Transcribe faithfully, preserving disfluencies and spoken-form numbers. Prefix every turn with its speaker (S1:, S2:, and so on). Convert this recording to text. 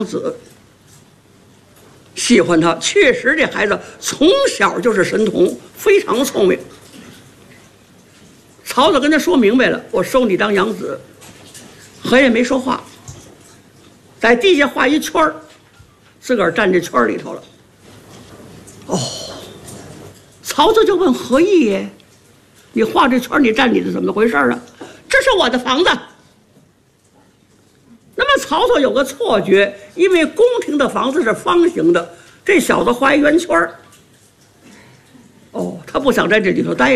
S1: 子喜欢他，确实这孩子从小就是神童，非常聪明。曹操跟他说明白了，我收你当养子，何也没说话，在地下画一圈儿，自个儿站这圈里头了。哦，曹操就问何意耶？你画这圈，你站你的怎么回事啊？这是我的房子。那么曹操有个错觉，因为宫廷的房子是方形的，这小子画一圆圈儿。哦，他不想在这里头待着。